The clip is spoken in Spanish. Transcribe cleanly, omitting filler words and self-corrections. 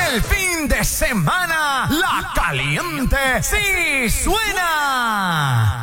El fin de semana, la caliente sí suena.